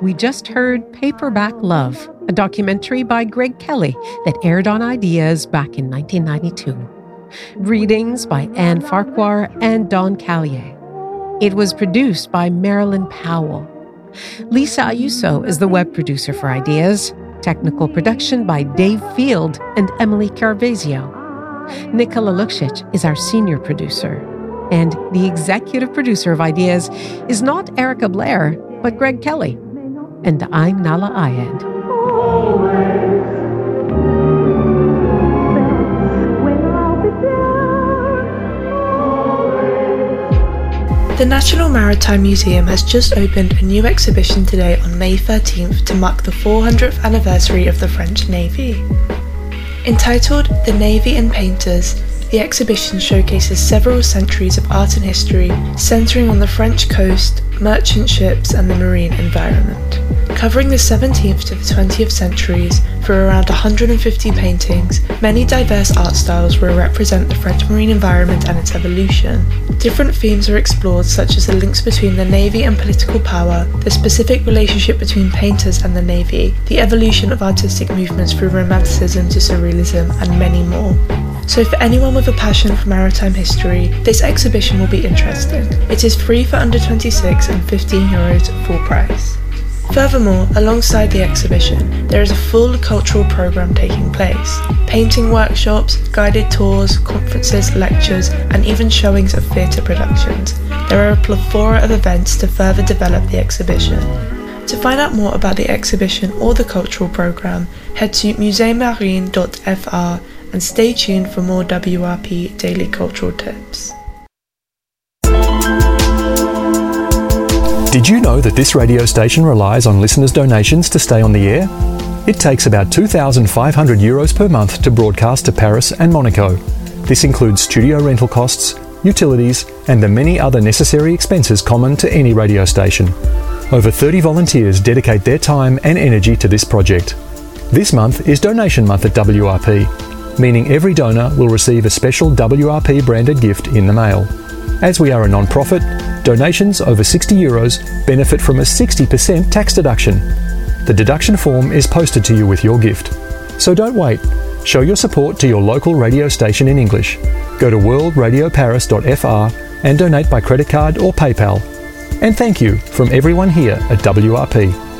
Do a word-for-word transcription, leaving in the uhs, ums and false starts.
We just heard Paperback Love, a documentary by Greg Kelly that aired on Ideas back in nineteen ninety-two. Readings by Anne Farquhar and Don Callier. It was produced by Marilyn Powell. Lisa Ayuso is the web producer for Ideas. Technical production by Dave Field and Emily Carvezio. Nikola Luksic is our senior producer. And the executive producer of Ideas is not Erica Blair, but Greg Kelly. And I'm Nala Ayed. The National Maritime Museum has just opened a new exhibition today on May thirteenth to mark the four hundredth anniversary of the French Navy. Entitled The Navy and Painters, the exhibition showcases several centuries of art and history centering on the French coast, merchant ships and the marine environment. Covering the seventeenth to the twentieth centuries for around one hundred fifty paintings, many diverse art styles will represent the French marine environment and its evolution. Different themes are explored, such as the links between the Navy and political power, the specific relationship between painters and the Navy, the evolution of artistic movements through Romanticism to Surrealism, and many more. So for anyone with a passion for maritime history, this exhibition will be interesting. It is free for under twenty-six and fifteen euros full price. Furthermore, alongside the exhibition, there is a full cultural programme taking place. Painting workshops, guided tours, conferences, lectures, and even showings of theatre productions. There are a plethora of events to further develop the exhibition. To find out more about the exhibition or the cultural programme, head to musee marine dot f r and stay tuned for more W R P daily cultural tips. Did you know that this radio station relies on listeners' donations to stay on the air? It takes about two thousand five hundred euros per month to broadcast to Paris and Monaco. This includes studio rental costs, utilities, and the many other necessary expenses common to any radio station. Over thirty volunteers dedicate their time and energy to this project. This month is Donation Month at W R P, meaning every donor will receive a special W R P branded gift in the mail. As we are a non-profit, donations over sixty euros benefit from a sixty percent tax deduction. The deduction form is posted to you with your gift. So don't wait. Show your support to your local radio station in English. Go to world radio paris dot f r and donate by credit card or PayPal. And thank you from everyone here at W R P.